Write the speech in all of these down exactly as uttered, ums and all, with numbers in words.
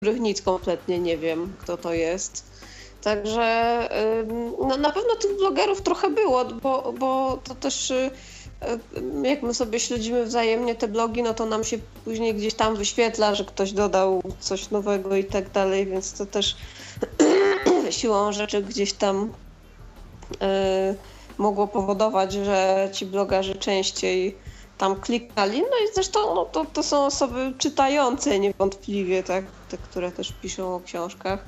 których nic kompletnie nie wiem, kto to jest. Także no, na pewno tych blogerów trochę było, bo, bo to też jak my sobie śledzimy wzajemnie te blogi, no to nam się później gdzieś tam wyświetla, że ktoś dodał coś nowego i tak dalej, więc to też siłą rzeczy gdzieś tam y, mogło powodować, że ci blogerzy częściej tam klikali. No i zresztą no, to, to są osoby czytające niewątpliwie, tak, te, które też piszą o książkach.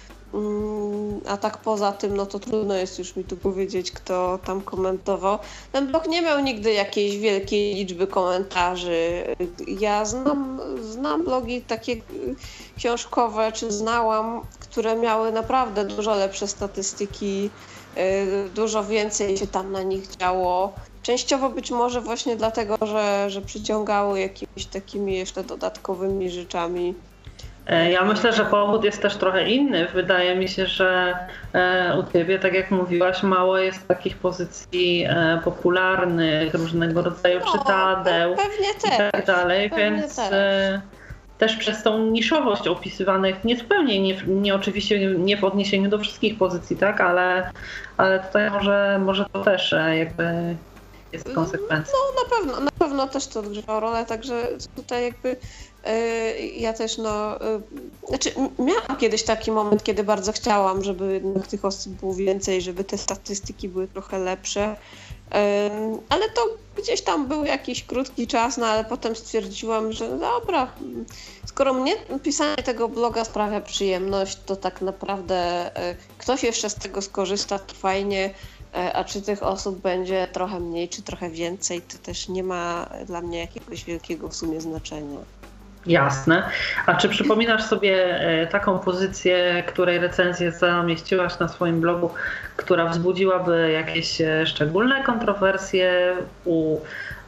A tak poza tym, no to trudno jest już mi tu powiedzieć, kto tam komentował. Ten blog nie miał nigdy jakiejś wielkiej liczby komentarzy. Ja znam, znam blogi takie książkowe, czy znałam, które miały naprawdę dużo lepsze statystyki, dużo więcej się tam na nich działo. Częściowo być może właśnie dlatego, że, że przyciągały jakimiś takimi jeszcze dodatkowymi rzeczami. Ja myślę, że powód jest też trochę inny. Wydaje mi się, że u ciebie, tak jak mówiłaś, mało jest takich pozycji popularnych, różnego rodzaju no, czytadeł i tak dalej, więc tak. też przez tą niszowość opisywanych, nie zupełnie, nie, nie oczywiście nie w odniesieniu do wszystkich pozycji, tak, ale, ale tutaj może, może to też jakby jest konsekwencja. No na pewno, na pewno też to odgrywa rolę, także tutaj jakby ja też no, znaczy miałam kiedyś taki moment, kiedy bardzo chciałam, żeby jednak tych osób było więcej, żeby te statystyki były trochę lepsze, ale to gdzieś tam był jakiś krótki czas, no ale potem stwierdziłam, że no dobra, skoro mnie pisanie tego bloga sprawia przyjemność, to tak naprawdę ktoś jeszcze z tego skorzysta, to fajnie, a czy tych osób będzie trochę mniej, czy trochę więcej, to też nie ma dla mnie jakiegoś wielkiego w sumie znaczenia. Jasne. A czy przypominasz sobie taką pozycję, której recenzję zamieściłaś na swoim blogu, która wzbudziłaby jakieś szczególne kontrowersje u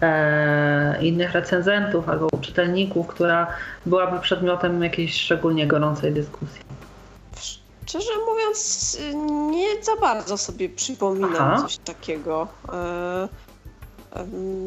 e, innych recenzentów albo u czytelników, która byłaby przedmiotem jakiejś szczególnie gorącej dyskusji? Szczerze mówiąc, nie za bardzo sobie przypominam Aha. coś takiego. E, e,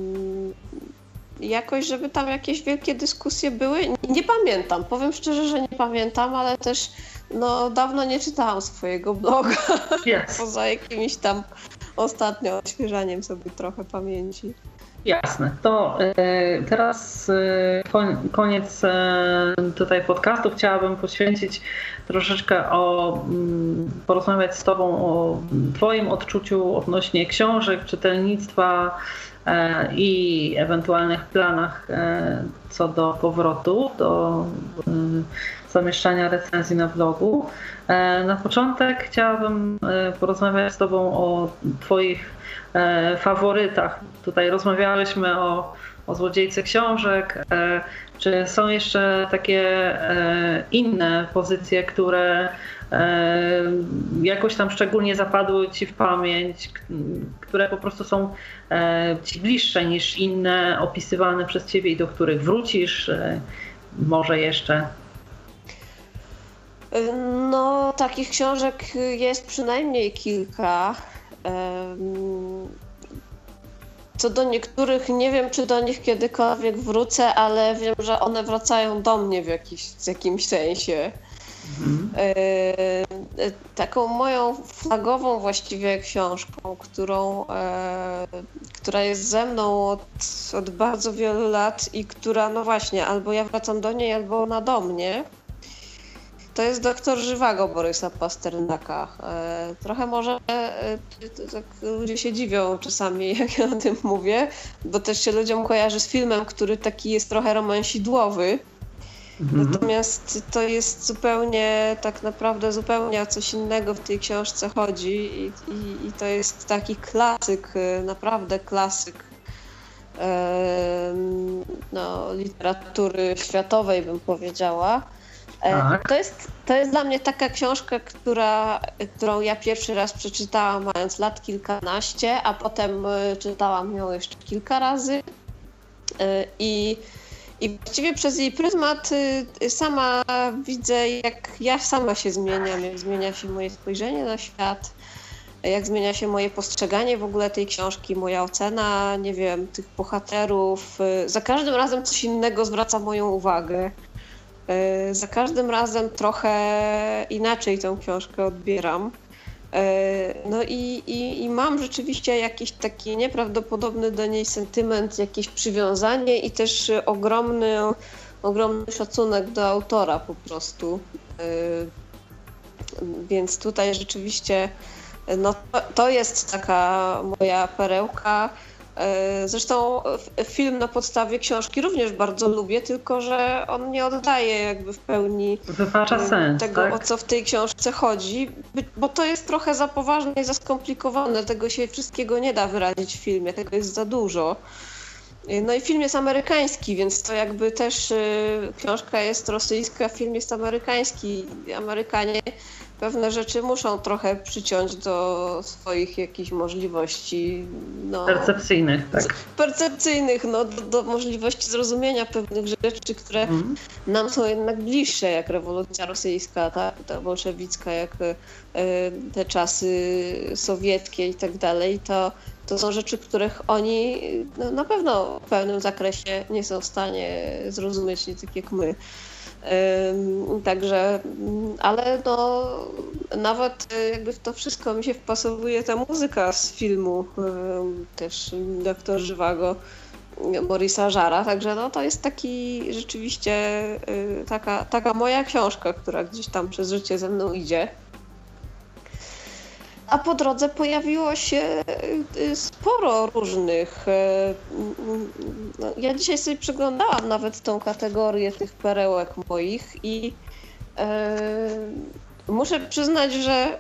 Jakoś, żeby tam jakieś wielkie dyskusje były, nie pamiętam. Powiem szczerze, że nie pamiętam, ale też no, dawno nie czytałam swojego bloga. Yes. Poza jakimś tam ostatnio odświeżaniem sobie trochę pamięci. Jasne. To y, teraz y, koniec y, tutaj podcastu. Chciałabym poświęcić troszeczkę o, y, porozmawiać z tobą o twoim odczuciu odnośnie książek, czytelnictwa, i ewentualnych planach co do powrotu, do zamieszczania recenzji na blogu. Na początek chciałabym porozmawiać z tobą o twoich faworytach. Tutaj rozmawiałyśmy o, o złodziejce książek. Czy są jeszcze takie inne pozycje, które jakoś tam szczególnie zapadły ci w pamięć, które po prostu są ci bliższe niż inne opisywane przez ciebie i do których wrócisz może jeszcze? No, takich książek jest przynajmniej kilka. Co do niektórych nie wiem, czy do nich kiedykolwiek wrócę, ale wiem, że one wracają do mnie w, jakiś, w jakimś sensie. Mhm. E, taką moją flagową właściwie książką, którą, e, która jest ze mną od, od bardzo wielu lat i która, no właśnie, albo ja wracam do niej, albo ona do mnie, to jest Doktor Żywago Borysa Pasternaka. E, trochę może e, tak ludzie się dziwią czasami, jak ja o tym mówię, bo też się ludziom kojarzy z filmem, który taki jest trochę romansidłowy. Mhm. Natomiast to jest zupełnie, tak naprawdę zupełnie o coś innego w tej książce chodzi i, i, i to jest taki klasyk, naprawdę klasyk e, no, literatury światowej, bym powiedziała. E, to jest, to jest dla mnie taka książka, która, którą ja pierwszy raz przeczytałam mając lat kilkanaście, a potem czytałam ją jeszcze kilka razy e, i I właściwie przez jej pryzmat sama widzę, jak ja sama się zmieniam, jak zmienia się moje spojrzenie na świat, jak zmienia się moje postrzeganie w ogóle tej książki, moja ocena, nie wiem, tych bohaterów. Za każdym razem coś innego zwraca moją uwagę. za każdym razem trochę inaczej tę książkę odbieram. No i, i, i mam rzeczywiście jakiś taki nieprawdopodobny do niej sentyment, jakieś przywiązanie i też ogromny, ogromny szacunek do autora po prostu. Więc tutaj rzeczywiście no, to jest taka moja perełka. Zresztą film na podstawie książki również bardzo lubię, tylko że on nie oddaje jakby w pełni Wypacza sens, tego, tak? o co w tej książce chodzi, bo to jest trochę za poważne i za skomplikowane. Tego się wszystkiego nie da wyrazić w filmie, tego jest za dużo. No i film jest amerykański, więc to jakby też książka jest rosyjska, film jest amerykański. Amerykanie pewne rzeczy muszą trochę przyciąć do swoich jakichś możliwości. No, percepcyjnych, tak. Percepcyjnych, no, do, do możliwości zrozumienia pewnych rzeczy, które mm. nam są jednak bliższe, jak rewolucja rosyjska, ta, ta bolszewicka, jak y, te czasy sowieckie i tak dalej. To, to są rzeczy, których oni no, na pewno w pewnym zakresie nie są w stanie zrozumieć, nie tak jak my. Także, ale no nawet jakby w to wszystko mi się wpasowuje ta muzyka z filmu też Doktor Żywago Morisa Żara, także no to jest taki rzeczywiście taka, taka moja książka, która gdzieś tam przez życie ze mną idzie. A po drodze pojawiło się sporo różnych. Ja dzisiaj sobie przeglądałam nawet tą kategorię tych perełek moich i muszę przyznać, że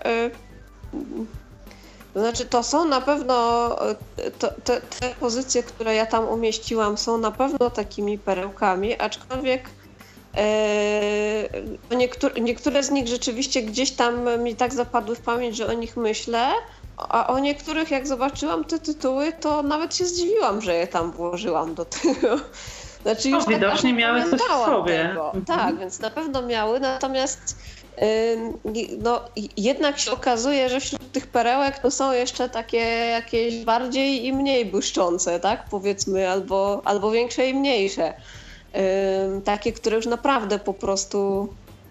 to znaczy to są na pewno, to, te, te pozycje, które ja tam umieściłam, są na pewno takimi perełkami, aczkolwiek Niektóre, niektóre z nich rzeczywiście gdzieś tam mi tak zapadły w pamięć, że o nich myślę, a o niektórych jak zobaczyłam te tytuły, to nawet się zdziwiłam, że je tam włożyłam do tego. Znaczy już no, widocznie miały coś w sobie. Mhm. Tak, więc na pewno miały, natomiast no, jednak się okazuje, że wśród tych perełek to są jeszcze takie jakieś bardziej i mniej błyszczące, tak, powiedzmy, albo, albo większe i mniejsze. Takie, które już naprawdę po prostu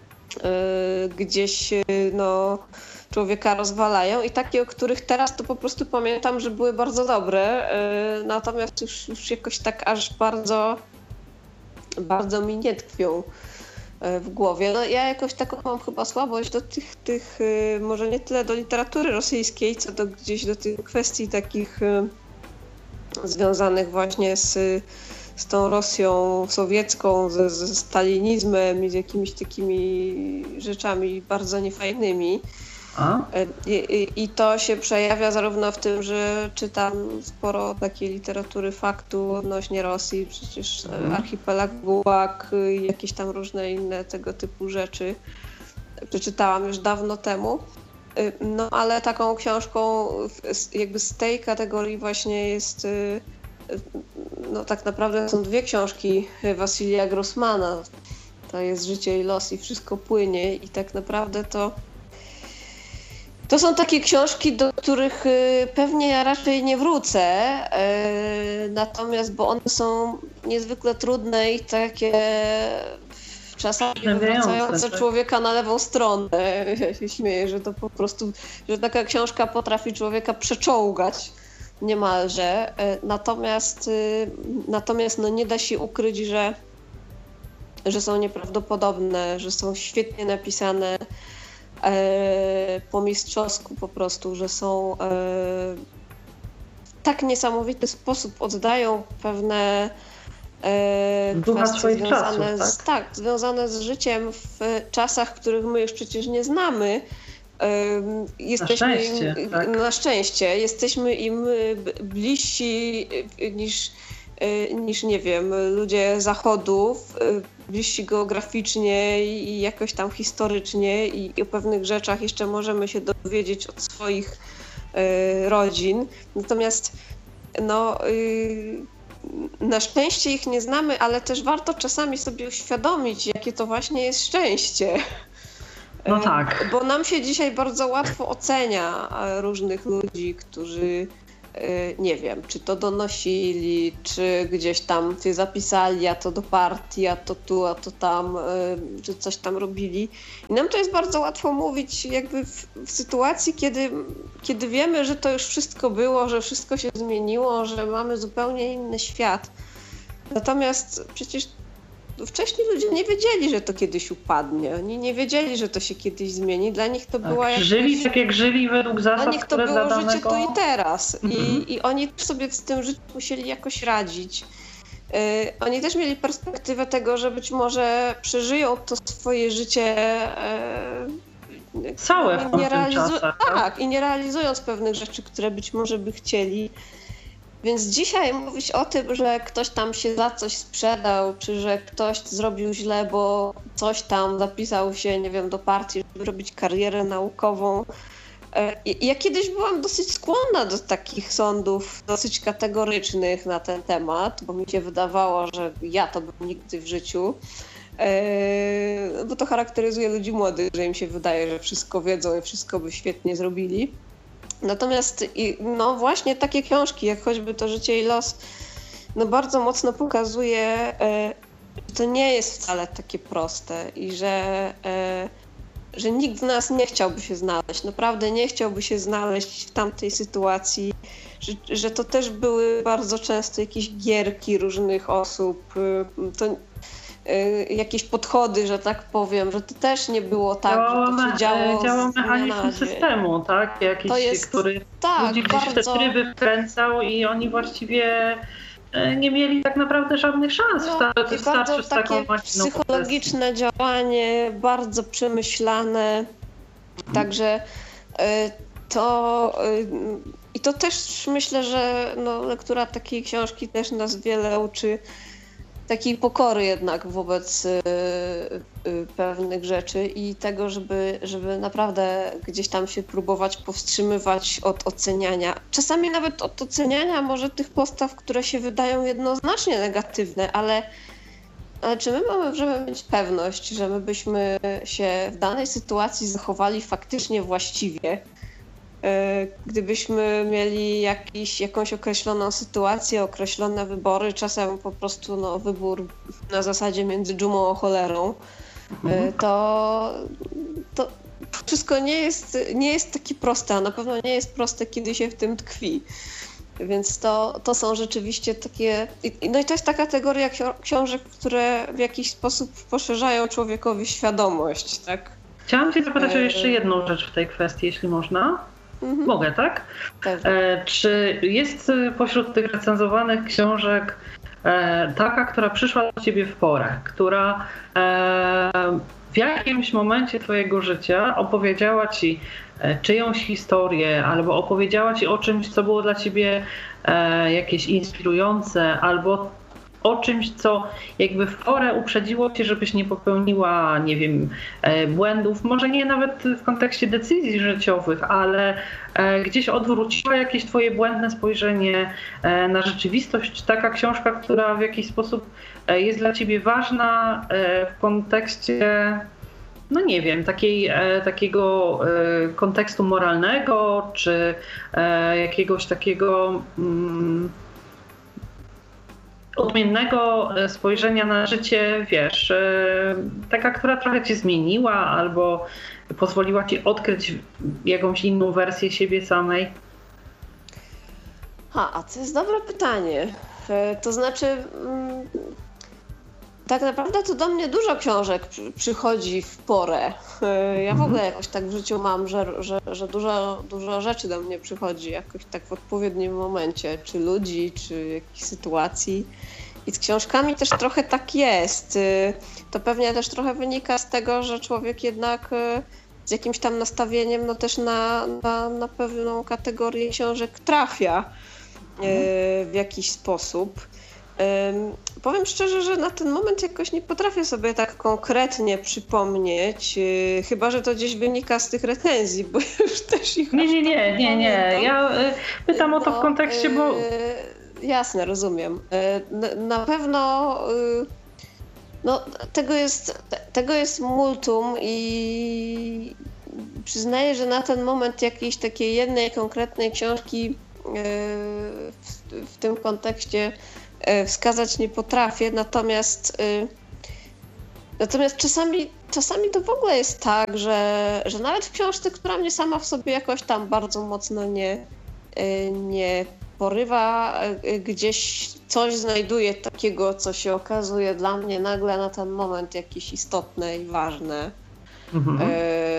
gdzieś no, człowieka rozwalają i takie, o których teraz to po prostu pamiętam, że były bardzo dobre, natomiast już, już jakoś tak aż bardzo, bardzo mi nie tkwią w głowie. No, ja jakoś taką mam chyba słabość do tych, tych, może nie tyle do literatury rosyjskiej, co do gdzieś do tych kwestii takich związanych właśnie z z tą Rosją sowiecką, ze, ze stalinizmem i z jakimiś takimi rzeczami bardzo niefajnymi. I, i, I to się przejawia zarówno w tym, że czytam sporo takiej literatury faktu odnośnie Rosji, przecież mhm. Archipelag Gułag, jakieś tam różne inne tego typu rzeczy przeczytałam już dawno temu. No ale taką książką jakby z tej kategorii właśnie jest no tak naprawdę są dwie książki Wasilija Grossmana. To jest Życie i los i Wszystko płynie i tak naprawdę to to są takie książki, do których pewnie ja raczej nie wrócę, natomiast bo one są niezwykle trudne i takie czasami wywracające człowieka na lewą stronę. Ja się śmieję, że to po prostu, że taka książka potrafi człowieka przeczołgać niemalże. Natomiast, natomiast no nie da się ukryć, że, że są nieprawdopodobne, że są świetnie napisane e, po mistrzowsku po prostu, że są e, w tak niesamowity sposób oddają pewne e, kwestie związane, czasów, z, tak? Tak, związane z życiem w czasach, których my już przecież nie znamy. Jesteśmy na szczęście, im, tak. na szczęście jesteśmy im bliżsi niż, niż nie wiem, ludzie zachodu, bliżsi geograficznie i jakoś tam historycznie i o pewnych rzeczach jeszcze możemy się dowiedzieć od swoich rodzin. Natomiast no, na szczęście ich nie znamy, ale też warto czasami sobie uświadomić, jakie to właśnie jest szczęście. No tak. Bo nam się dzisiaj bardzo łatwo ocenia różnych ludzi, którzy nie wiem, czy to donosili, czy gdzieś tam się zapisali, a to do partii, a to tu, a to tam, czy coś tam robili. I nam to jest bardzo łatwo mówić jakby w, w sytuacji, kiedy, kiedy wiemy, że to już wszystko było, że wszystko się zmieniło, że mamy zupełnie inny świat. Natomiast przecież wcześniej ludzie nie wiedzieli, że to kiedyś upadnie. Oni nie wiedzieli, że to się kiedyś zmieni. Dla nich to tak, była jakaś... Żyli tak jak żyli według zasad, Dla nich to które było dla życie danego... tu i teraz. Mhm. I, I oni sobie z tym życiem musieli jakoś radzić. Yy, oni też mieli perspektywę tego, że być może przeżyją to swoje życie yy, całe w tamtych realizu- czasach. Tak, tak, i nie realizując pewnych rzeczy, które być może by chcieli. Więc dzisiaj mówić o tym, że ktoś tam się za coś sprzedał, czy że ktoś zrobił źle, bo coś tam zapisał się, nie wiem, do partii, żeby robić karierę naukową. Ja kiedyś byłam dosyć skłonna do takich sądów dosyć kategorycznych na ten temat, bo mi się wydawało, że ja to bym nigdy w życiu, bo to charakteryzuje ludzi młodych, że im się wydaje, że wszystko wiedzą i wszystko by świetnie zrobili. Natomiast no właśnie takie książki, jak choćby To życie i los, no bardzo mocno pokazuje, że to nie jest wcale takie proste i że, że nikt z nas nie chciałby się znaleźć, naprawdę nie chciałby się znaleźć w tamtej sytuacji, że, że to też były bardzo często jakieś gierki różnych osób, to jakieś podchody, że tak powiem, że to też nie było tak, działa, że to się działo działa z dnia na mechanizm dzień. systemu, tak? Jakiś, To jest, który tak, ludzi gdzieś w te bardzo... tryby wkręcał i oni właściwie nie mieli tak naprawdę żadnych szans. No, to wystarczy z taką takie psychologiczne działanie, bardzo przemyślane. Także to i to też myślę, że no, lektura takiej książki też nas wiele uczy takiej pokory jednak wobec y, y, pewnych rzeczy i tego, żeby, żeby naprawdę gdzieś tam się próbować powstrzymywać od oceniania. Czasami nawet od oceniania może tych postaw, które się wydają jednoznacznie negatywne, ale, ale czy my możemy mieć pewność, że my byśmy się w danej sytuacji zachowali faktycznie właściwie? Gdybyśmy mieli jakiś, jakąś określoną sytuację, określone wybory, czasem po prostu no, wybór na zasadzie między dżumą a cholerą, mhm. to, to wszystko nie jest, nie jest takie proste, a na pewno nie jest proste, kiedy się w tym tkwi. Więc to, to są rzeczywiście takie... No i to jest ta kategoria książek, które w jakiś sposób poszerzają człowiekowi świadomość, tak? Chciałam cię zapytać o jeszcze jedną rzecz w tej kwestii, jeśli można. Mhm. Mogę, tak? E, czy jest pośród tych recenzowanych książek e, taka, która przyszła do ciebie w porę, która e, w jakimś momencie twojego życia opowiedziała ci e, czyjąś historię, albo opowiedziała ci o czymś, co było dla ciebie e, jakieś inspirujące, albo o czymś, co jakby w porę uprzedziło cię, żebyś nie popełniła, nie wiem, błędów, może nie nawet w kontekście decyzji życiowych, ale gdzieś odwróciła jakieś twoje błędne spojrzenie na rzeczywistość. Taka książka, która w jakiś sposób jest dla ciebie ważna w kontekście, no nie wiem, takiej, takiego kontekstu moralnego, czy jakiegoś takiego odmiennego spojrzenia na życie, wiesz, taka, która trochę cię zmieniła albo pozwoliła ci odkryć jakąś inną wersję siebie samej? Ha, a to jest dobre pytanie. To znaczy, tak naprawdę to do mnie dużo książek przychodzi w porę. Ja w ogóle jakoś tak w życiu mam, że, że, że dużo, dużo rzeczy do mnie przychodzi jakoś tak w odpowiednim momencie, czy ludzi, czy jakichś sytuacji. I z książkami też trochę tak jest. To pewnie też trochę wynika z tego, że człowiek jednak z jakimś tam nastawieniem no też na, na, na pewną kategorię książek trafia w jakiś sposób. Powiem szczerze, że na ten moment jakoś nie potrafię sobie tak konkretnie przypomnieć, chyba że to gdzieś wynika z tych recenzji, bo już też ich Nie, nie, nie, nie, nie. Ja pytam o to w kontekście, bo... Jasne, rozumiem. Na pewno no, tego jest, tego jest multum i przyznaję, że na ten moment jakiejś takiej jednej konkretnej książki w, w tym kontekście wskazać nie potrafię, natomiast natomiast czasami, czasami to w ogóle jest tak, że, że nawet w książce, która mnie sama w sobie jakoś tam bardzo mocno nie, nie porywa, gdzieś coś znajduję takiego, co się okazuje dla mnie nagle na ten moment jakieś istotne i ważne. Mhm.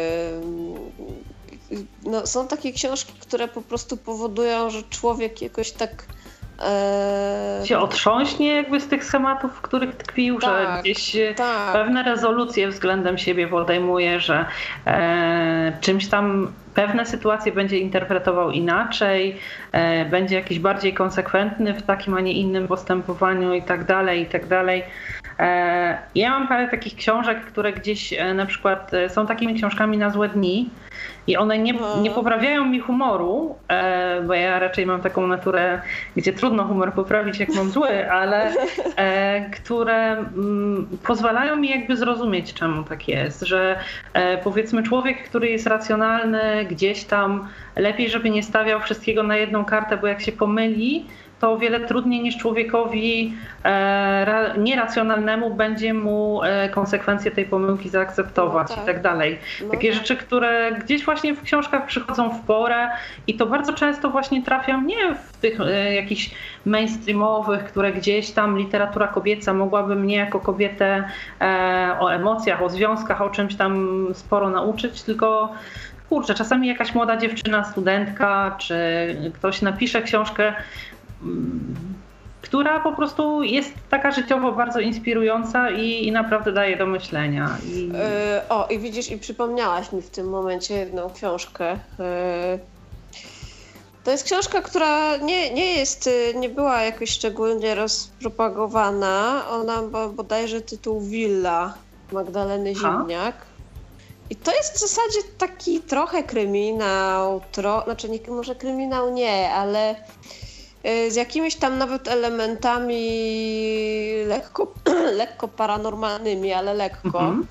No, są takie książki, które po prostu powodują, że człowiek jakoś tak e... się otrząśnie jakby z tych schematów, w których tkwił, tak, że gdzieś tak. pewne rezolucje względem siebie podejmuje, że e, czymś tam pewne sytuacje będzie interpretował inaczej, e, będzie jakiś bardziej konsekwentny w takim, a nie innym postępowaniu i tak dalej, i tak dalej. E, ja mam parę takich książek, które gdzieś e, na przykład e, są takimi książkami na złe dni i one nie, nie poprawiają mi humoru, e, bo ja raczej mam taką naturę, gdzie trudno humor poprawić, jak mam zły, ale e, które m, pozwalają mi jakby zrozumieć, czemu tak jest, że e, powiedzmy człowiek, który jest racjonalny, gdzieś tam lepiej, żeby nie stawiał wszystkiego na jedną kartę, bo jak się pomyli, to o wiele trudniej niż człowiekowi e, nieracjonalnemu będzie mu e, konsekwencje tej pomyłki zaakceptować no tak. i tak dalej. No Takie tak. rzeczy, które gdzieś właśnie w książkach przychodzą w porę i to bardzo często właśnie trafią nie w tych e, jakichś mainstreamowych, które gdzieś tam literatura kobieca mogłaby mnie jako kobietę e, o emocjach, o związkach, o czymś tam sporo nauczyć, tylko kurczę, czasami jakaś młoda dziewczyna, studentka, czy ktoś napisze książkę, która po prostu jest taka życiowo bardzo inspirująca i, i naprawdę daje do myślenia. I... Yy, o, i widzisz, i przypomniałaś mi w tym momencie jedną książkę. Yy, to jest książka, która nie, nie jest, nie była jakoś szczególnie rozpropagowana. Ona ma bodajże tytuł Willa Magdaleny Zimniak. I to jest w zasadzie taki trochę kryminał, tro, znaczy nie, może kryminał nie, ale z jakimiś tam nawet elementami lekko, lekko paranormalnymi, ale lekko. Mhm.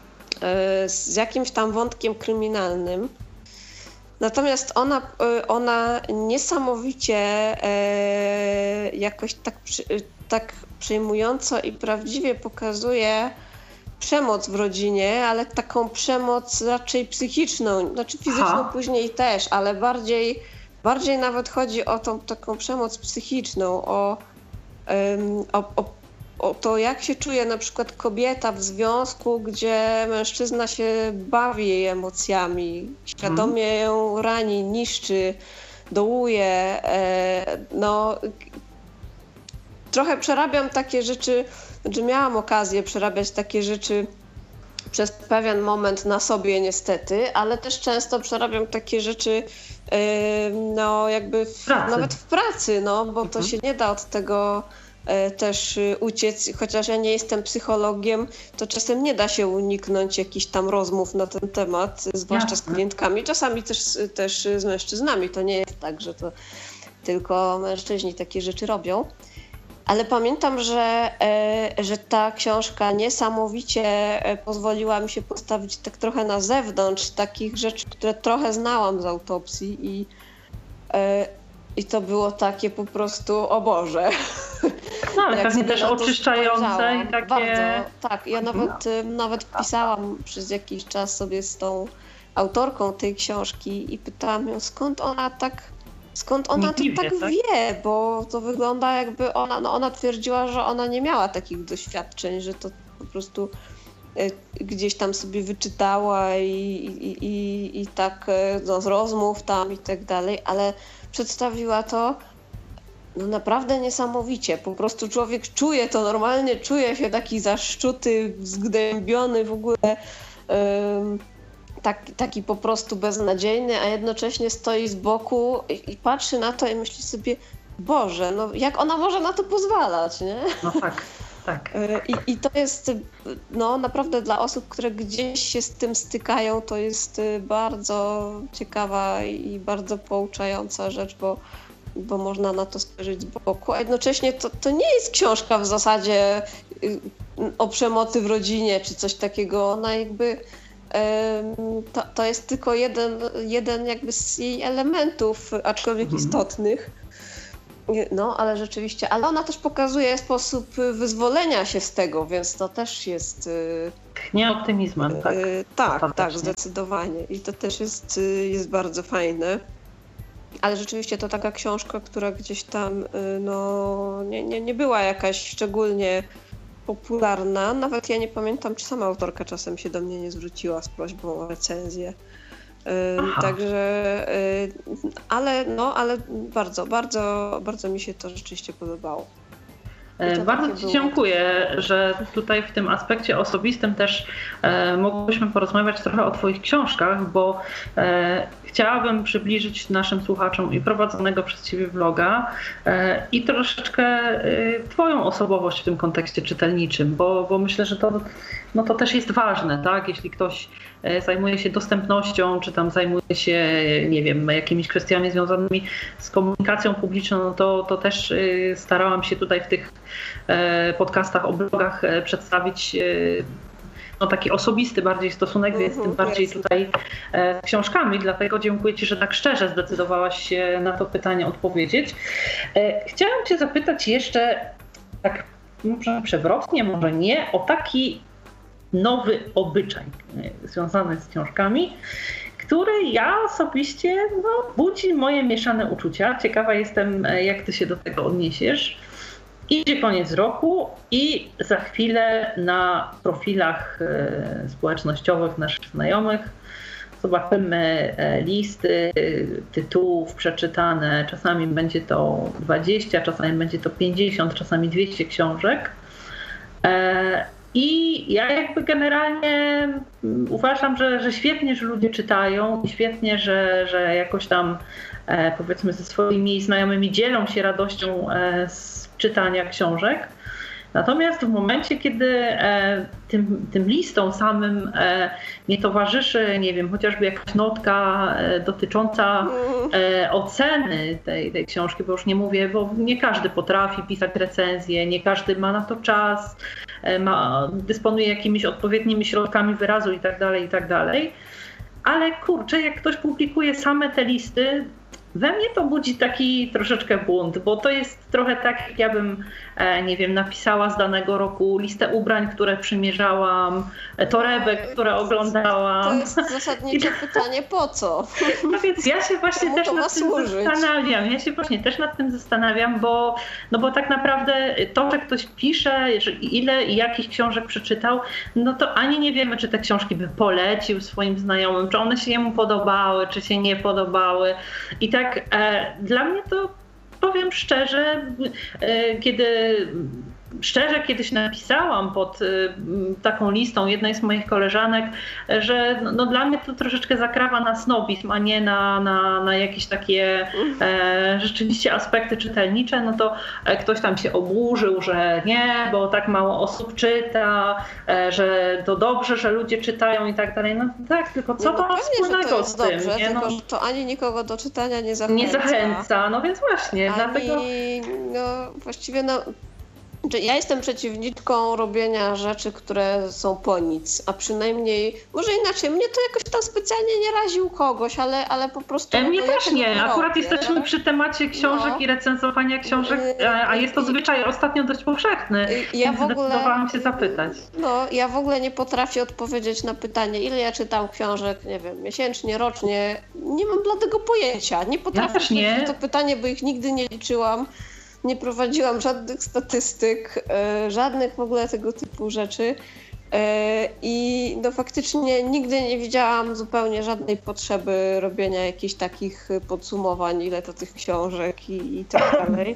Z jakimś tam wątkiem kryminalnym. Natomiast ona, ona niesamowicie jakoś tak, tak przejmująco i prawdziwie pokazuje przemoc w rodzinie, ale taką przemoc raczej psychiczną, znaczy fizyczną Aha. później też, ale bardziej, bardziej nawet chodzi o tą taką przemoc psychiczną, o, um, o, o, o to, jak się czuje na przykład kobieta w związku, gdzie mężczyzna się bawi jej emocjami, świadomie hmm. ją rani, niszczy, dołuje. E, no, trochę przerabiam takie rzeczy, znaczy miałam okazję przerabiać takie rzeczy przez pewien moment na sobie niestety, ale też często przerabiam takie rzeczy yy, no jakby w, nawet w pracy, no bo mhm. to się nie da od tego yy, też yy, uciec, chociaż ja nie jestem psychologiem, to czasem nie da się uniknąć jakichś tam rozmów na ten temat, zwłaszcza Jasne. z klientkami, czasami też, też z mężczyznami, to nie jest tak, że to tylko mężczyźni takie rzeczy robią. Ale pamiętam, że, że ta książka niesamowicie pozwoliła mi się postawić tak trochę na zewnątrz takich rzeczy, które trochę znałam z autopsji i, i to było takie po prostu, o Boże. No ale pewnie też oczyszczające i takie... Bardzo, tak, ja nawet, no. nawet pisałam przez jakiś czas sobie z tą autorką tej książki i pytałam ją, skąd ona tak... Skąd ona to tak, tak wie, bo to wygląda jakby ona, no ona twierdziła, że ona nie miała takich doświadczeń, że to po prostu y, gdzieś tam sobie wyczytała i, i, i, i tak no, z rozmów tam i tak dalej, ale przedstawiła to no naprawdę niesamowicie. Po prostu człowiek czuje to normalnie, czuje się taki zaszczuty, zgnębiony w ogóle. Y, Taki, taki po prostu beznadziejny, a jednocześnie stoi z boku i, i patrzy na to i myśli sobie, Boże, no jak ona może na to pozwalać, nie? No tak, tak. I, i to jest no naprawdę dla osób, które gdzieś się z tym stykają, to jest bardzo ciekawa i bardzo pouczająca rzecz, bo, bo można na to spojrzeć z boku, a jednocześnie to, to nie jest książka w zasadzie o przemocy w rodzinie czy coś takiego, ona jakby to, to jest tylko jeden, jeden jakby z jej elementów, aczkolwiek mhm. istotnych. No, ale rzeczywiście, ale ona też pokazuje sposób wyzwolenia się z tego, więc to też jest... Nie optymizmem, tak? Tak, tak, zdecydowanie. I to też jest, jest bardzo fajne. Ale rzeczywiście to taka książka, która gdzieś tam no, nie, nie, nie była jakaś szczególnie popularna. Nawet ja nie pamiętam, czy sama autorka czasem się do mnie nie zwróciła z prośbą o recenzję. Aha. Także, ale no, ale bardzo, bardzo, bardzo mi się to rzeczywiście podobało. Bardzo Ci dziękuję, że tutaj w tym aspekcie osobistym też e, mogłyśmy porozmawiać trochę o Twoich książkach, bo e, chciałabym przybliżyć naszym słuchaczom i prowadzonego przez Ciebie vloga e, i troszeczkę e, Twoją osobowość w tym kontekście czytelniczym, bo, bo myślę, że to, no to też jest ważne, tak? Jeśli ktoś zajmuje się dostępnością, czy tam zajmuje się, nie wiem, jakimiś kwestiami związanymi z komunikacją publiczną, no to, to też starałam się tutaj w tych podcastach o blogach przedstawić no, taki osobisty bardziej stosunek, więc tym bardziej tutaj z książkami, dlatego dziękuję Ci, że tak szczerze zdecydowałaś się na to pytanie odpowiedzieć. Chciałam Cię zapytać jeszcze, tak może przewrotnie, może nie, o taki nowy obyczaj związany z książkami, który ja osobiście no, budzi moje mieszane uczucia. Ciekawa jestem, jak Ty się do tego odniesiesz. Idzie koniec roku i za chwilę na profilach społecznościowych naszych znajomych zobaczymy listy tytułów przeczytane. Czasami będzie to dwadzieścia, czasami będzie to pięćdziesiąt, czasami dwieście książek. I ja jakby generalnie uważam, że, że świetnie, że ludzie czytają i świetnie, że, że jakoś tam powiedzmy ze swoimi znajomymi dzielą się radością z czytania książek. Natomiast w momencie, kiedy tym, tym listom samym nie towarzyszy, nie wiem, chociażby jakaś notka dotycząca oceny tej, tej książki, bo już nie mówię, bo nie każdy potrafi pisać recenzję, nie każdy ma na to czas, ma, dysponuje jakimiś odpowiednimi środkami wyrazu i tak dalej, i tak dalej. Ale kurczę, jak ktoś publikuje same te listy, we mnie to budzi taki troszeczkę bunt, bo to jest trochę tak, jak ja bym, nie wiem, napisała z danego roku listę ubrań, które przymierzałam, torebek, które oglądałam. To jest zasadnicze I... pytanie, po co? No więc ja się właśnie Komu też nad tym służyć? zastanawiam. Ja się właśnie też nad tym zastanawiam, bo, no bo tak naprawdę to, że ktoś pisze, że ile i jakich książek przeczytał, no to ani nie wiemy, czy te książki by polecił swoim znajomym, czy one się jemu podobały, czy się nie podobały. I tak e, dla mnie to, powiem szczerze, e, kiedy szczerze kiedyś napisałam pod taką listą jednej z moich koleżanek, że no, dla mnie to troszeczkę zakrawa na snobizm, a nie na, na, na jakieś takie e, rzeczywiście aspekty czytelnicze, no to ktoś tam się oburzył, że nie, bo tak mało osób czyta, e, że to dobrze, że ludzie czytają i tak dalej. No tak, tylko co no, to ma wspólnego z tym? Dobrze, nie? No, tylko, że to ani nikogo do czytania nie zachęca. Nie zachęca, no więc właśnie, ani, dlatego... No właściwie no... Ja jestem przeciwniczką robienia rzeczy, które są po nic, a przynajmniej, może inaczej, mnie to jakoś tam specjalnie nie razi u kogoś, ale, ale po prostu... Mnie ja też nie, robię, akurat jesteśmy tak? przy temacie książek no. i recenzowania książek, a jest to zwyczaj ostatnio dość powszechny, ja więc w ogóle, zdecydowałam się zapytać. No, ja w ogóle nie potrafię odpowiedzieć na pytanie, ile ja czytam książek, nie wiem, miesięcznie, rocznie, nie mam bladego pojęcia, nie potrafię odpowiedzieć na to pytanie, bo ich nigdy nie liczyłam. Nie prowadziłam żadnych statystyk, żadnych w ogóle tego typu rzeczy i no faktycznie nigdy nie widziałam zupełnie żadnej potrzeby robienia jakichś takich podsumowań, ile to tych książek i, i tak dalej.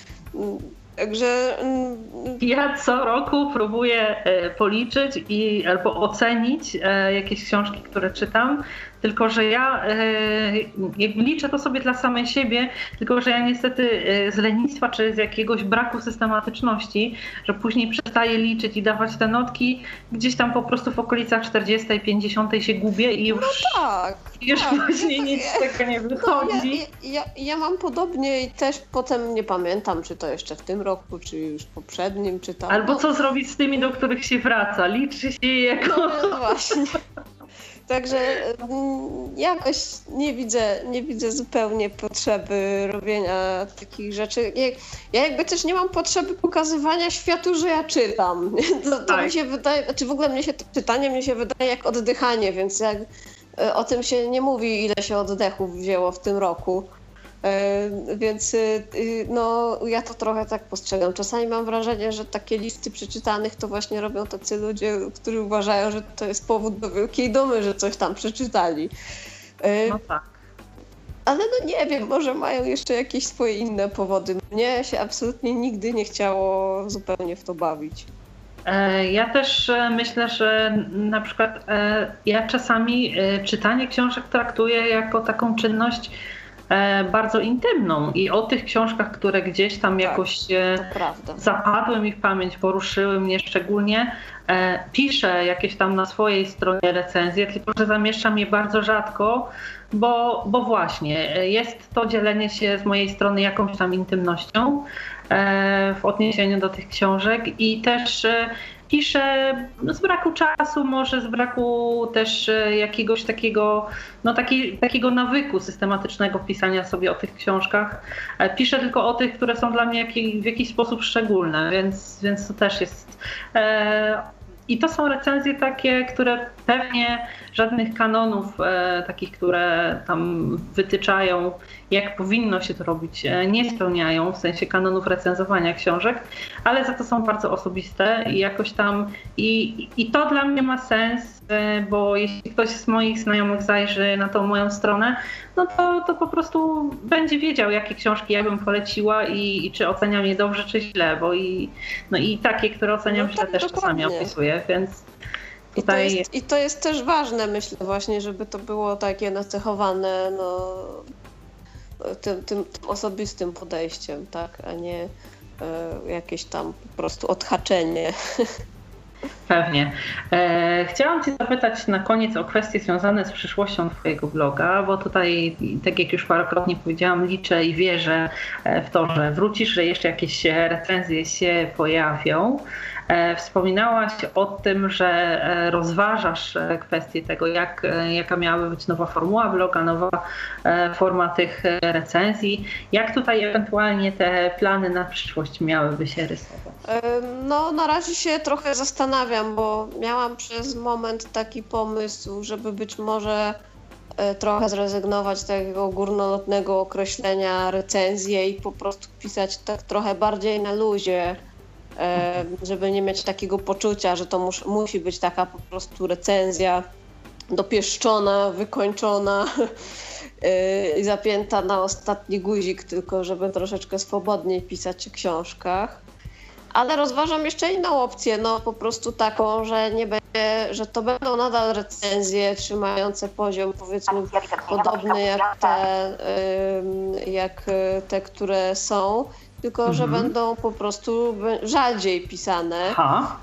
Także... Ja co roku próbuję policzyć i albo ocenić jakieś książki, które czytam, tylko że ja jakby liczę to sobie dla samej siebie, tylko że ja niestety z lenistwa czy z jakiegoś braku systematyczności, że później przestaję liczyć i dawać te notki, gdzieś tam po prostu w okolicach czterdziestej, pięćdziesiątej się gubię i już, no tak, już tak, później no nic z tego nie wychodzi. No, ja, ja, ja mam podobnie i też potem nie pamiętam, czy to jeszcze w tym roku, czy już poprzednim, czy tam. Albo no. co zrobić z tymi, do których się wraca? Liczy się jako... No właśnie. Także jakoś nie widzę, nie widzę zupełnie potrzeby robienia takich rzeczy. Ja jakby też nie mam potrzeby pokazywania światu, że ja czytam. To, to tak. mi się wydaje, znaczy w ogóle mnie się to czytanie mnie się wydaje jak oddychanie, więc jak o tym się nie mówi, ile się oddechów wzięło w tym roku. Więc no, ja to trochę tak postrzegam. Czasami mam wrażenie, że takie listy przeczytanych to właśnie robią tacy ludzie, którzy uważają, że to jest powód do wielkiej dumy, że coś tam przeczytali. No tak. Ale no nie wiem, może mają jeszcze jakieś swoje inne powody. Mnie się absolutnie nigdy nie chciało zupełnie w to bawić. Ja też myślę, że na przykład ja czasami czytanie książek traktuję jako taką czynność bardzo intymną i o tych książkach, które gdzieś tam tak, jakoś zapadły mi w pamięć, poruszyły mnie szczególnie, piszę jakieś tam na swojej stronie recenzje, tylko że zamieszczam je bardzo rzadko, bo, bo właśnie jest to dzielenie się z mojej strony jakąś tam intymnością w odniesieniu do tych książek i też piszę z braku czasu, może z braku też jakiegoś takiego, no taki, takiego nawyku systematycznego pisania sobie o tych książkach. Piszę tylko o tych, które są dla mnie w jakiś sposób szczególne, więc, więc to też jest... E, I to są recenzje takie, które pewnie żadnych kanonów e, takich, które tam wytyczają, jak powinno się to robić, e, nie spełniają, w sensie kanonów recenzowania książek, ale za to są bardzo osobiste i jakoś tam i, i to dla mnie ma sens, e, bo jeśli ktoś z moich znajomych zajrzy na tą moją stronę, no to, to po prostu będzie wiedział, jakie książki ja bym poleciła i, i czy oceniam je dobrze, czy źle, bo i, no i takie, które oceniam no źle, tak, też dokładnie. Czasami opisuję, więc tutaj... I to, jest, I to jest też ważne, myślę właśnie, żeby to było takie nacechowane no, tym, tym, tym osobistym podejściem, tak, a nie e, jakieś tam po prostu odhaczenie. Pewnie. E, chciałam Cię zapytać na koniec o kwestie związane z przyszłością Twojego bloga, bo tutaj, tak jak już parokrotnie powiedziałam, liczę i wierzę w to, że wrócisz, że jeszcze jakieś recenzje się pojawią. E, wspominałaś o tym, że rozważasz kwestię tego, jak, jaka miałaby być nowa formuła bloga, nowa forma tych recenzji. Jak tutaj ewentualnie te plany na przyszłość miałyby się rysować? No, na razie się trochę zastanawiam, bo miałam przez moment taki pomysł, żeby być może trochę zrezygnować z takiego górnolotnego określenia recenzje i po prostu pisać tak trochę bardziej na luzie, żeby nie mieć takiego poczucia, że to mus, musi być taka po prostu recenzja dopieszczona, wykończona i zapięta na ostatni guzik, tylko żeby troszeczkę swobodniej pisać o książkach. Ale rozważam jeszcze inną opcję, no po prostu taką, że nie będzie, że to będą nadal recenzje trzymające poziom powiedzmy podobny jak te, jak te, które są, tylko mhm. że będą po prostu rzadziej pisane. Ha.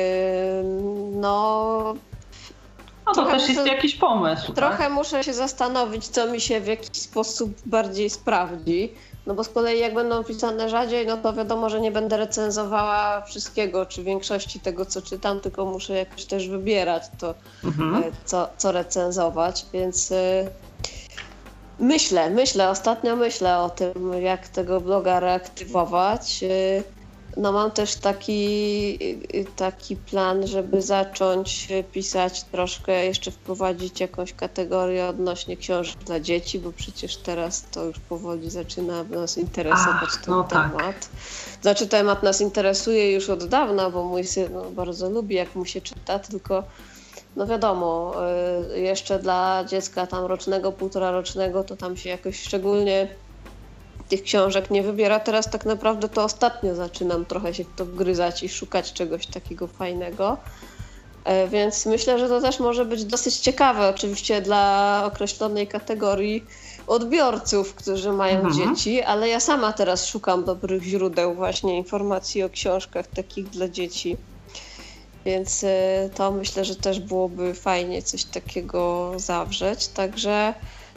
No, no to też muszę, jest jakiś pomysł. Trochę tak? muszę się zastanowić, co mi się w jakiś sposób bardziej sprawdzi. No bo z kolei jak będą pisane rzadziej, no to wiadomo, że nie będę recenzowała wszystkiego, czy większości tego, co czytam, tylko muszę jakoś też wybierać to, mhm. co, co recenzować, więc y, myślę, myślę, ostatnio myślę o tym, jak tego bloga reaktywować. Y, no mam też taki, y, taki plan, żeby zacząć pisać troszkę, jeszcze wprowadzić jakąś kategorię odnośnie książek dla dzieci, bo przecież teraz to już powoli zaczyna nas interesować Ach, ten no temat. Tak. Znaczy temat nas interesuje już od dawna, bo mój syn no, bardzo lubi, jak mu się czyta, tylko no wiadomo, y, jeszcze dla dziecka tam rocznego, półtora rocznego, to tam się jakoś szczególnie tych książek nie wybiera. Teraz tak naprawdę to ostatnio zaczynam trochę się w to wgryzać i szukać czegoś takiego fajnego. Więc myślę, że to też może być dosyć ciekawe oczywiście dla określonej kategorii odbiorców, którzy mają mhm. dzieci, ale ja sama teraz szukam dobrych źródeł właśnie informacji o książkach takich dla dzieci. Więc to myślę, że też byłoby fajnie coś takiego zawrzeć. Także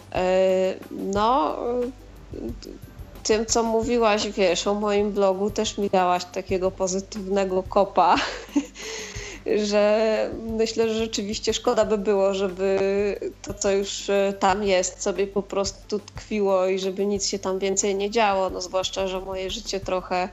no tym, co mówiłaś, wiesz, o moim blogu też mi dałaś takiego pozytywnego kopa. że myślę, że rzeczywiście szkoda by było, żeby to, co już tam jest, sobie po prostu tkwiło i żeby nic się tam więcej nie działo. No zwłaszcza, że moje życie trochę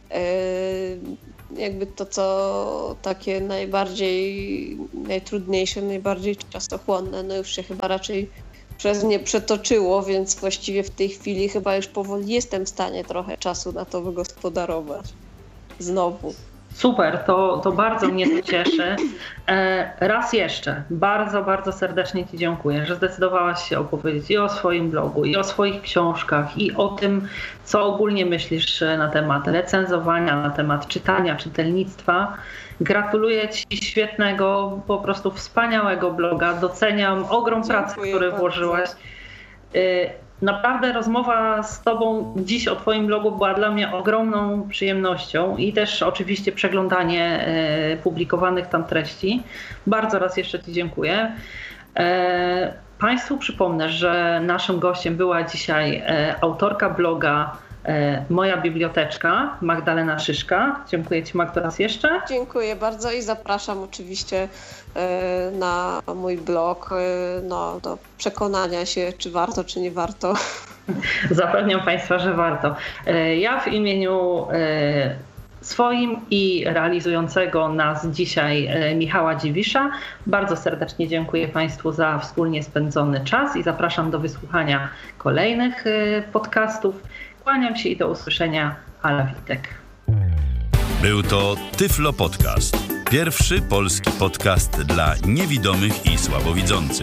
jakby to, co takie najbardziej, najtrudniejsze, najbardziej czasochłonne, no już się chyba raczej przez nie przetoczyło, więc właściwie w tej chwili chyba już powoli jestem w stanie trochę czasu na to wygospodarować. Znowu. Super, to, to bardzo mnie to cieszy. Raz jeszcze bardzo, bardzo serdecznie Ci dziękuję, że zdecydowałaś się opowiedzieć i o swoim blogu, i o swoich książkach, i o tym, co ogólnie myślisz na temat recenzowania, na temat czytania, czytelnictwa. Gratuluję Ci świetnego, po prostu wspaniałego bloga. Doceniam ogrom Dziękuję pracy, który bardzo. włożyłaś. Naprawdę rozmowa z Tobą dziś o Twoim blogu była dla mnie ogromną przyjemnością i też oczywiście przeglądanie publikowanych tam treści. Bardzo raz jeszcze Ci dziękuję. Państwu przypomnę, że naszym gościem była dzisiaj autorka bloga Moja Biblioteczka, Magdalena Szyszka. Dziękuję Ci, Magdo, raz jeszcze. Dziękuję bardzo i zapraszam oczywiście na mój blog no, do przekonania się, czy warto, czy nie warto. Zapewniam Państwa, że warto. Ja w imieniu swoim i realizującego nas dzisiaj Michała Dziwisza bardzo serdecznie dziękuję Państwu za wspólnie spędzony czas i zapraszam do wysłuchania kolejnych podcastów. Kłaniam się i do usłyszenia. Ala Witek. Był to Tyflo Podcast. Pierwszy polski podcast dla niewidomych i słabowidzących.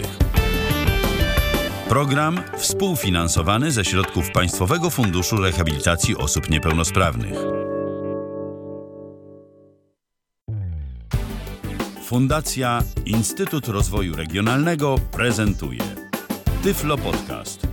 Program współfinansowany ze środków Państwowego Funduszu Rehabilitacji Osób Niepełnosprawnych. Fundacja Instytut Rozwoju Regionalnego prezentuje Tyflo Podcast.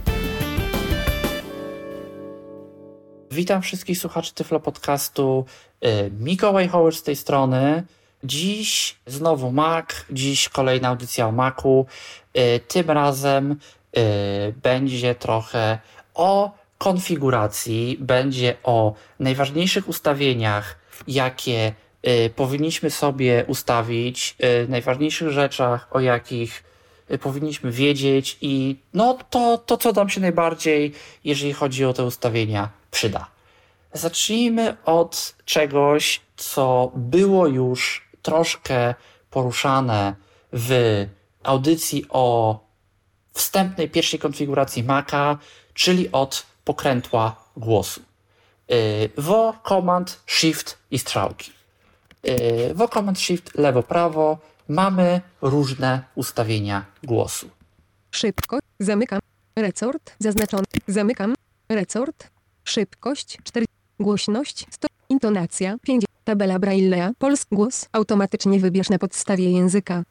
Witam wszystkich słuchaczy Tyflo Podcastu. Mikołaj Hołycz z tej strony. Dziś znowu Mac, dziś kolejna audycja o Macu. Tym razem będzie trochę o konfiguracji, będzie o najważniejszych ustawieniach, jakie powinniśmy sobie ustawić, najważniejszych rzeczach, o jakich powinniśmy wiedzieć i no to, to co nam się najbardziej, jeżeli chodzi o te ustawienia, przyda. Zacznijmy od czegoś, co było już troszkę poruszane w audycji o wstępnej pierwszej konfiguracji Maca, czyli od pokrętła głosu. Wo, Command, Shift i strzałki. Wo, Command, Shift, lewo, prawo. Mamy różne ustawienia głosu. Szybko, zamykam, resort, zaznaczony, zamykam, resort, szybkość, cztery, głośność, sto, intonacja, pięć, tabela Braille'a, polski głos, automatycznie wybierz na podstawie języka.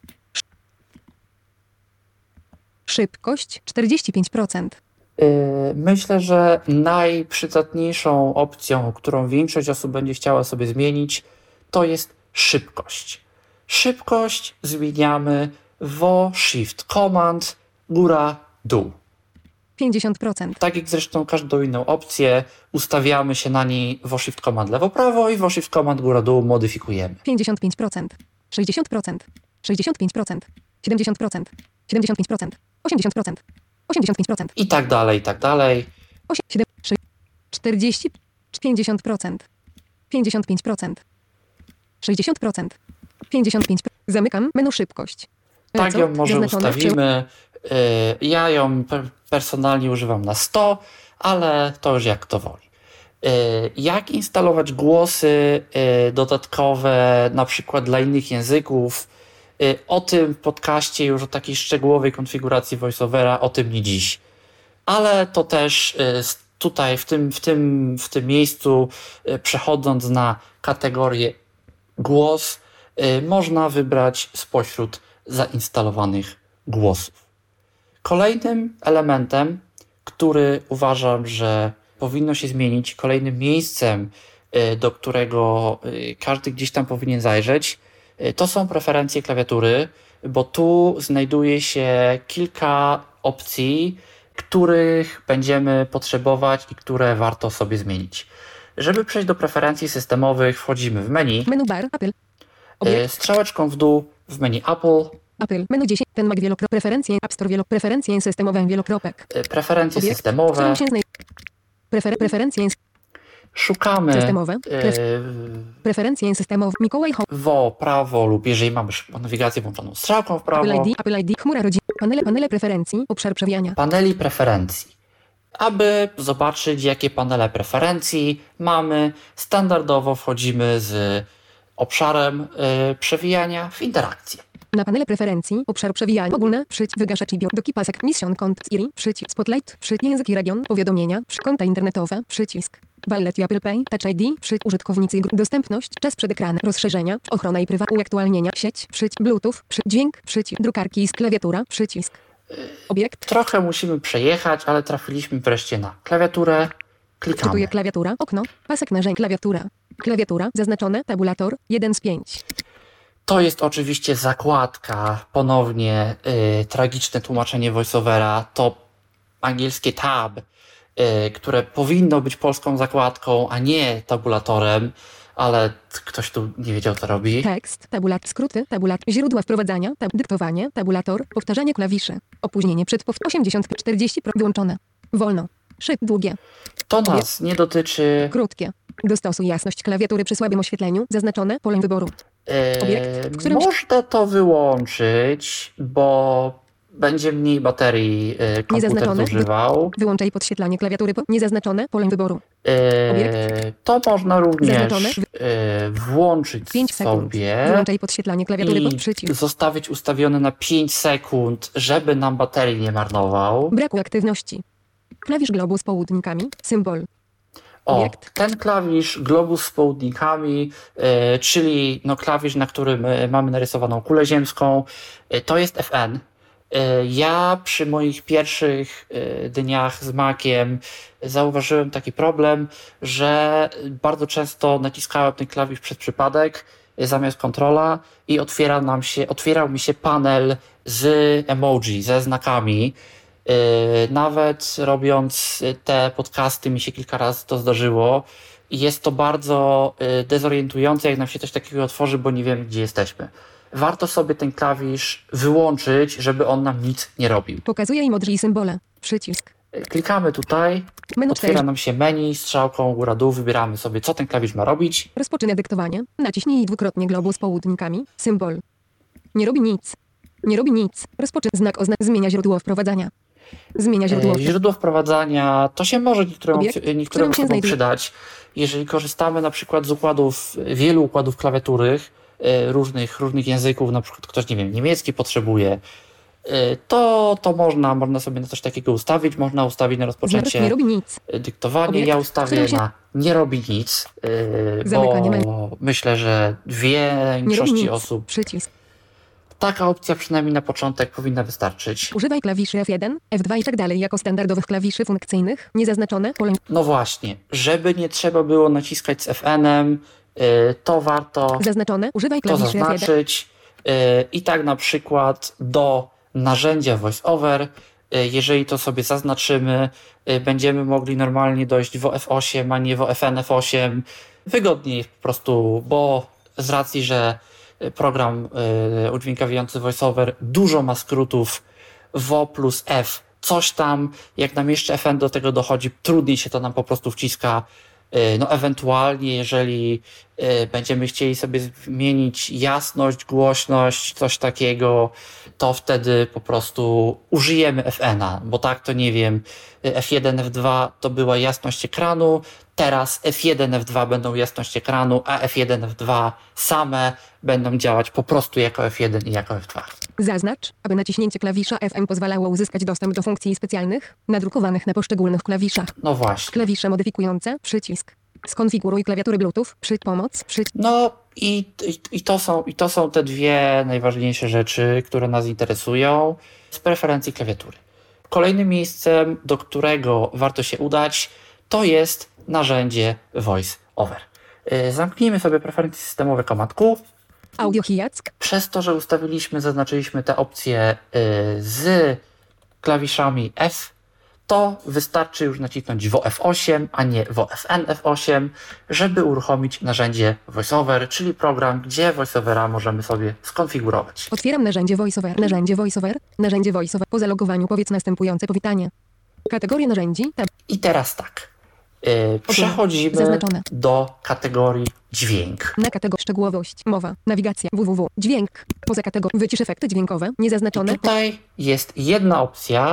Szybkość, czterdzieści pięć procent. Myślę, że najprzydatniejszą opcją, którą większość osób będzie chciała sobie zmienić, to jest szybkość. Szybkość zmieniamy Wo, Shift, Command, góra, dół. pięćdziesiąt procent. Tak jak zresztą każdą inną opcję, ustawiamy się na niej Wo, Shift, Command, lewo, prawo i Wo, Shift, Command, góra, dół modyfikujemy. pięćdziesiąt pięć procent. sześćdziesiąt procent. sześćdziesiąt pięć procent. siedemdziesiąt procent. siedemdziesiąt pięć procent. osiemdziesiąt procent. osiemdziesiąt pięć procent. I tak dalej, i tak dalej. osiem, siedem, sześć, czterdzieści, pięćdziesiąt procent. pięćdziesiąt pięć procent. sześćdziesiąt procent. pięćdziesiąt pięć procent. Zamykam menu szybkość. Tak ją może ustawimy. Ja ją personalnie używam na sto, ale to już jak to woli. Jak instalować głosy dodatkowe, na przykład dla innych języków? O tym w podcaście już o takiej szczegółowej konfiguracji voiceovera, o tym nie dziś. Ale to też tutaj w tym, w tym, w tym miejscu, przechodząc na kategorię głos, można wybrać spośród zainstalowanych głosów. Kolejnym elementem, który uważam, że powinno się zmienić, kolejnym miejscem, do którego każdy gdzieś tam powinien zajrzeć, to są preferencje klawiatury, bo tu znajduje się kilka opcji, których będziemy potrzebować i które warto sobie zmienić. Żeby przejść do preferencji systemowych, wchodzimy w menu. Menu bar, Apple. Obiekt. Strzałeczką w dół w menu Apple. Apple. Menu dziesięć. Ten Mac wielokropek. Preferencje. App Store wielok. Preferencje systemowe wielokropek. Preferencje Obiekt, w systemowe. którym się znaj- Prefer- preferencje Szukamy systemowe. Pref- e, preferencje systemowe. Mikołaj Ho. w prawo lub jeżeli mamy szybką nawigację włączoną strzałką w Apple prawo. I D. Apple I D. Chmura rodziny. Panele. Panele preferencji. Obszar przewijania. Paneli preferencji. Aby zobaczyć, jakie panele preferencji mamy, standardowo wchodzimy z obszarem y, przewijania w interakcję. Na panele preferencji. Obszar przewijania. Ogólne. Przycisk. Wygaszacz i bio. Doki pasek. Mission kont. Siri. Przycisk. Spotlight. Przycisk. Język i region. Powiadomienia. Przy- Konta internetowe. Przycisk. Wallet i Apple Pay. Touch I D. Przycisk. Użytkownicy i gru- Dostępność. Czas przed ekranem. Rozszerzenia. Ochrona i prywatność. Uaktualnienia. Sieć. Przycisk. Bluetooth. Przy- Dźwięk. Przycisk. Drukarki i klawiatura. Przycisk. Obiekt. Trochę musimy przejechać, ale trafiliśmy wreszcie na klawiaturę. Klikamy. Czytuje klawiatura. Okno. Pasek narzędzi. Klawiatura. Klawiatura. Zaznaczone. Tabulator. jeden z pięć. To jest oczywiście zakładka, ponownie y, tragiczne tłumaczenie voiceovera, to angielskie tab, y, które powinno być polską zakładką, a nie tabulatorem, ale ktoś tu nie wiedział, co robi. Tekst. Tabulat. Skróty. Tabulat. Źródła wprowadzania. Tab, dyktowanie. Tabulator. Powtarzanie klawiszy. Opóźnienie przed pow- osiemdziesiąt czterdzieści pro- wyłączone. Wolno. Szyb długie. To nas nie dotyczy. Krótkie. Dostosuj jasność klawiatury przy słabym oświetleniu. Zaznaczone. Polem wyboru. Obiekt, w którym- Można to wyłączyć, bo będzie mniej baterii y, komputer Niezaznaczone. zużywał. Wyłączaj podświetlanie klawiatury. Po- niezaznaczone. Polem wyboru. Y, Obiekt. to można Zaznaczone. również y, włączyć pięć sekund. sobie Wyłączaj podświetlanie klawiatury. Po- i Przycisk. zostawić ustawione na pięć sekund, żeby nam baterii nie marnował. Braku aktywności. Klawisz globu z południkami. Symbol. O, Obiekt. ten klawisz globus z południkami, y, czyli no, klawisz, na którym y, mamy narysowaną kulę ziemską, y, to jest F N. Y, ja przy moich pierwszych y, dniach z Maciem zauważyłem taki problem, że bardzo często naciskałem ten klawisz przez przypadek y, zamiast kontrola i otwiera nam się, otwierał mi się panel z emoji, ze znakami. Yy, nawet robiąc te podcasty mi się kilka razy to zdarzyło i jest to bardzo yy, dezorientujące, jak nam się coś takiego otworzy, bo nie wiemy, gdzie jesteśmy. Warto sobie ten klawisz wyłączyć, żeby on nam nic nie robił. Pokazuje emoji i symbole. Przycisk. Yy, klikamy tutaj, Menu otwiera cztery. nam się menu, strzałką góra-dół, wybieramy sobie, co ten klawisz ma robić. Rozpoczynę dyktowanie. Naciśnij dwukrotnie globus z południkami. Symbol. Nie robi nic. Nie robi nic. Rozpoczyn. Znak oznak. Zmienia źródło wprowadzania. Zmienia źródło. Yy, Źródło wprowadzania to się może niektórym, Obiekt, opcj- niektórym którym się osobom znajduje- przydać. Jeżeli korzystamy na przykład z układów, wielu układów klawiatury, yy, różnych, różnych języków, na przykład ktoś, nie wiem, niemiecki potrzebuje, yy, to, to można, można sobie na coś takiego ustawić. Można ustawić na Znak. rozpoczęcie Nie robi nic. dyktowanie. Obiekt, Ja w ustawię którym się- na nie robi nic, yy, Zamykanie bo myślę, że Nie robi większości nic. osób Przycisk. taka opcja przynajmniej na początek powinna wystarczyć. Używaj klawiszy F jeden, F dwa i tak dalej jako standardowych klawiszy funkcyjnych. Niezaznaczone. Pole. No właśnie, żeby nie trzeba było naciskać z F N-em, yy, to warto Zaznaczone. Używaj to klawiszy F jeden. zaznaczyć. Yy, I tak na przykład do narzędzia VoiceOver, yy, jeżeli to sobie zaznaczymy, yy, będziemy mogli normalnie dojść w F osiem, a nie w F N F osiem. Wygodniej jest po prostu, bo z racji, że program yy, udźwiękawiający VoiceOver dużo ma skrótów W plus F, coś tam, jak nam jeszcze F N do tego dochodzi, trudniej się to nam po prostu wciska. Yy, no ewentualnie, jeżeli yy, będziemy chcieli sobie zmienić jasność, głośność, coś takiego, to wtedy po prostu użyjemy F N-a, bo tak to nie wiem, F jeden, F dwa to była jasność ekranu, teraz F jeden, F dwa będą jasność ekranu, a F jeden, F dwa same będą działać po prostu jako F jeden i jako F dwa. Zaznacz, aby naciśnięcie klawisza F M pozwalało uzyskać dostęp do funkcji specjalnych, nadrukowanych na poszczególnych klawiszach. No właśnie. Klawisze modyfikujące. Przycisk. Skonfiguruj klawiatury Bluetooth. Przy pomoc. Przy... No i, i, i, to są, i to są te dwie najważniejsze rzeczy, które nas interesują z preferencji klawiatury. Kolejnym miejscem, do którego warto się udać, to jest narzędzie VoiceOver. Yy, Zamknijmy sobie preferencje systemowe Command Q. Audio Hijack. Przez to, że ustawiliśmy, zaznaczyliśmy te opcje yy, z klawiszami F, to wystarczy już nacisnąć W O F osiem, a nie W O F N F osiem, żeby uruchomić narzędzie VoiceOver, czyli program, gdzie VoiceOvera możemy sobie skonfigurować. Otwieram narzędzie VoiceOver. Narzędzie VoiceOver. Narzędzie VoiceOver. Po zalogowaniu powiedz następujące powitanie. Kategorie narzędzi. Tab. I teraz tak. Yy, przechodzimy Zaznaczone. do kategorii dźwięk. Na kategorię szczegółowość. Mowa. Nawigacja. www. Dźwięk. Poza kategorią wycisz efekty dźwiękowe. Niezaznaczone. Tutaj jest jedna opcja,